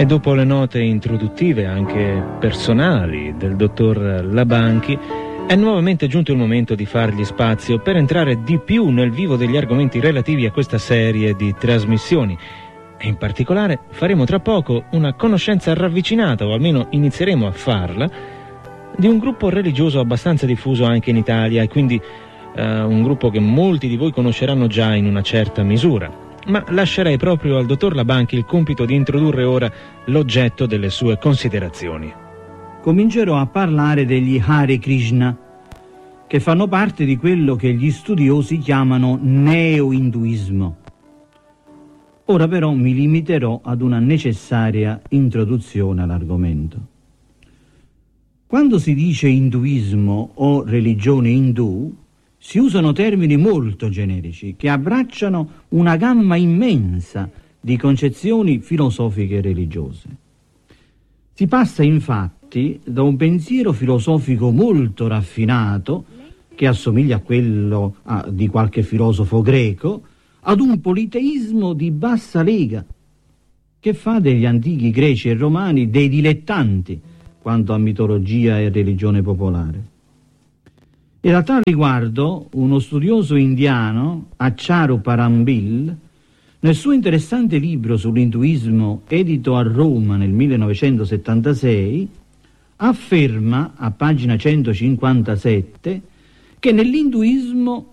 E dopo le note introduttive, anche personali, del dottor Labanchi, è nuovamente giunto il momento di fargli spazio per entrare di più nel vivo degli argomenti relativi a questa serie di trasmissioni. E in particolare faremo tra poco una conoscenza ravvicinata, o almeno inizieremo a farla, di un gruppo religioso abbastanza diffuso anche in Italia, e quindi un gruppo che molti di voi conosceranno già in una certa misura. Ma lascerei proprio al dottor Labanchi il compito di introdurre ora l'oggetto delle sue considerazioni. Comincerò a parlare degli Hare Krishna, che fanno parte di quello che gli studiosi chiamano neo-induismo. Ora però mi limiterò ad una necessaria introduzione all'argomento. Quando si dice induismo o religione indù, si usano termini molto generici che abbracciano una gamma immensa di concezioni filosofiche e religiose. Si passa infatti da un pensiero filosofico molto raffinato, che assomiglia a quello di qualche filosofo greco, ad un politeismo di bassa lega, che fa degli antichi greci e romani dei dilettanti quanto a mitologia e religione popolare. E a tal riguardo uno studioso indiano, Acharu Parambil, nel suo interessante libro sull'induismo edito a Roma nel 1976, afferma a pagina 157 che nell'induismo